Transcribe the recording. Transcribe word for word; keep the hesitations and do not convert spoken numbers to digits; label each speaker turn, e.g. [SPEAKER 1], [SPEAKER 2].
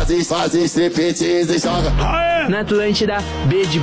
[SPEAKER 1] faz, faz striptease e joga.
[SPEAKER 2] Na Atlântida, B de